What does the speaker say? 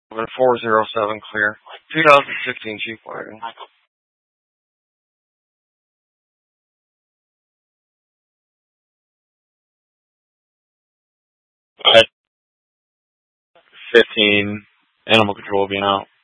407 clear. 2016 Chief wagon. At 15, animal control being out.